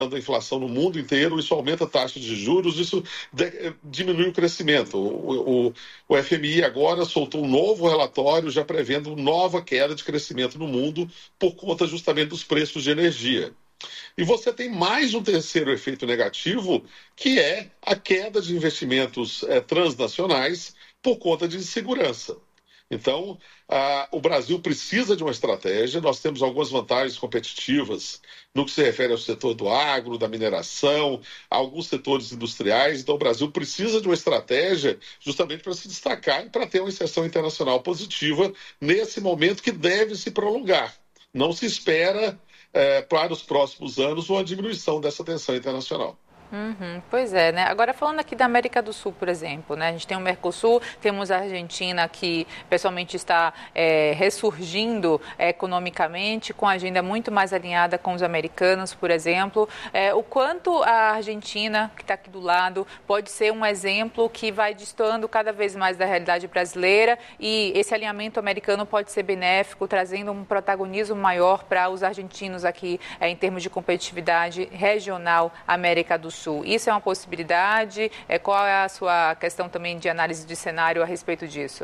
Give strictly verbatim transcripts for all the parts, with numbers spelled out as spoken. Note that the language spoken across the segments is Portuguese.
a inflação no mundo inteiro, isso aumenta a taxa de juros, isso de, diminui o crescimento. O, o, o F M I agora soltou um novo relatório já prevendo nova queda de crescimento no mundo por conta justamente dos preços de energia. E você tem mais um terceiro efeito negativo, que é a queda de investimentos é, transnacionais por conta de insegurança. Então, ah, o Brasil precisa de uma estratégia. Nós temos algumas vantagens competitivas no que se refere ao setor do agro, da mineração, alguns setores industriais. Então, o Brasil precisa de uma estratégia justamente para se destacar e para ter uma inserção internacional positiva nesse momento que deve se prolongar. Não se espera, eh, para os próximos anos, uma diminuição dessa tensão internacional. Uhum, pois é, né? Agora falando aqui da América do Sul, por exemplo, né? A gente tem o Mercosul, temos a Argentina que pessoalmente está é, ressurgindo é, economicamente, com a agenda muito mais alinhada com os americanos, por exemplo. É, o quanto a Argentina, que está aqui do lado, pode ser um exemplo que vai destoando cada vez mais da realidade brasileira e esse alinhamento americano pode ser benéfico, trazendo um protagonismo maior para os argentinos aqui é, em termos de competitividade regional América do Sul. Isso é uma possibilidade? É, qual é a sua questão também de análise de cenário a respeito disso?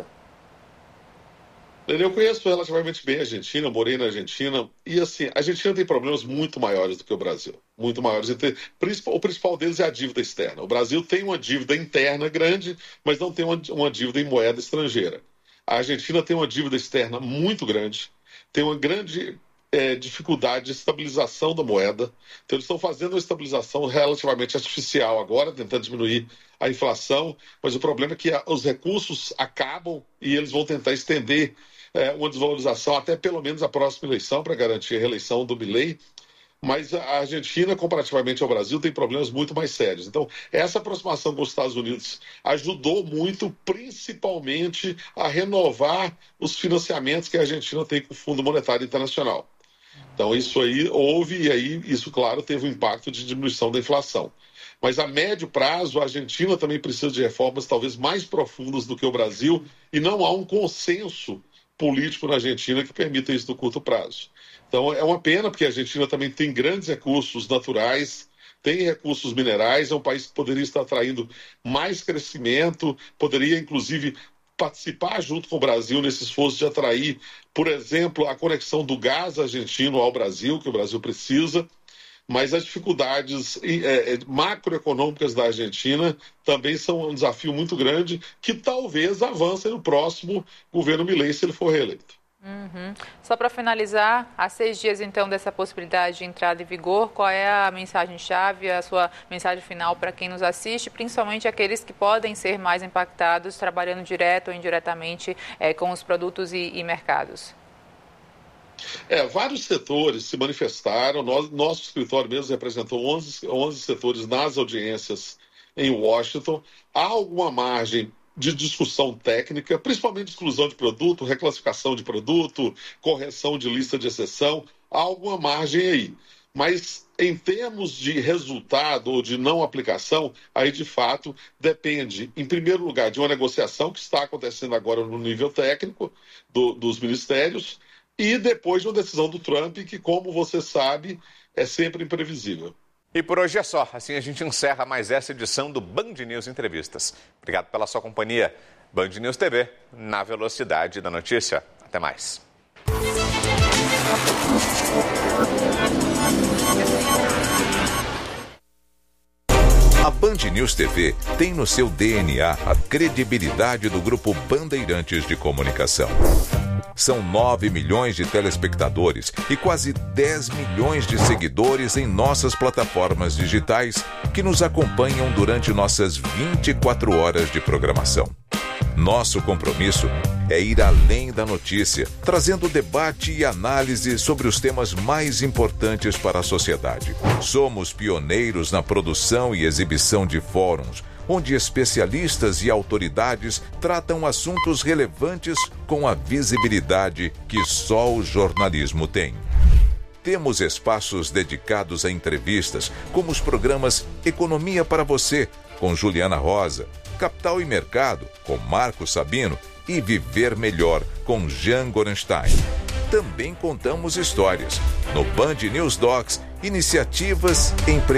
Eu conheço relativamente bem a Argentina, eu morei na Argentina, e assim, a Argentina tem problemas muito maiores do que o Brasil, muito maiores. O principal deles é a dívida externa. O Brasil tem uma dívida interna grande, mas não tem uma, uma dívida em moeda estrangeira. A Argentina tem uma dívida externa muito grande, tem uma grande É, dificuldade de estabilização da moeda. Então, eles estão fazendo uma estabilização relativamente artificial agora, tentando diminuir a inflação, mas o problema é que a, os recursos acabam e eles vão tentar estender é, uma desvalorização até pelo menos a próxima eleição, para garantir a reeleição do Milei. Mas a Argentina, comparativamente ao Brasil, tem problemas muito mais sérios. Então, essa aproximação com os Estados Unidos ajudou muito, principalmente, a renovar os financiamentos que a Argentina tem com o Fundo Monetário Internacional. Então, isso aí houve, e aí isso, claro, teve um impacto de diminuição da inflação. Mas, a médio prazo, a Argentina também precisa de reformas talvez mais profundas do que o Brasil, e não há um consenso político na Argentina que permita isso no curto prazo. Então, é uma pena, porque a Argentina também tem grandes recursos naturais, tem recursos minerais, é um país que poderia estar atraindo mais crescimento, poderia, inclusive, participar junto com o Brasil nesse esforço de atrair, por exemplo, a conexão do gás argentino ao Brasil, que o Brasil precisa, mas as dificuldades é, macroeconômicas da Argentina também são um desafio muito grande, que talvez avance no próximo governo Milei, se ele for reeleito. Uhum. Só para finalizar, há seis dias então dessa possibilidade de entrada em vigor, qual é a mensagem-chave, a sua mensagem final para quem nos assiste, principalmente aqueles que podem ser mais impactados trabalhando direto ou indiretamente é, com os produtos e, e mercados? É, vários setores se manifestaram, Nós, nosso escritório mesmo representou onze, onze setores nas audiências em Washington. Há alguma margem de discussão técnica, principalmente exclusão de produto, reclassificação de produto, correção de lista de exceção, há alguma margem aí. Mas em termos de resultado ou de não aplicação, aí de fato depende, em primeiro lugar, de uma negociação que está acontecendo agora no nível técnico do, dos ministérios e depois de uma decisão do Trump que, como você sabe, é sempre imprevisível. E por hoje é só. Assim a gente encerra mais essa edição do Band News Entrevistas. Obrigado pela sua companhia. Band News T V, na velocidade da notícia. Até mais. A Band News T V tem no seu D N A a credibilidade do Grupo Bandeirantes de Comunicação. São nove milhões de telespectadores e quase dez milhões de seguidores em nossas plataformas digitais que nos acompanham durante nossas vinte e quatro horas de programação. Nosso compromisso é ir além da notícia, trazendo debate e análise sobre os temas mais importantes para a sociedade. Somos pioneiros na produção e exibição de fóruns, onde especialistas e autoridades tratam assuntos relevantes com a visibilidade que só o jornalismo tem. Temos espaços dedicados a entrevistas, como os programas Economia para Você, com Juliana Rosa, Capital e Mercado, com Marco Sabino, e Viver Melhor, com Jean Gorenstein. também contamos histórias. No Band News Docs, iniciativas empresariais.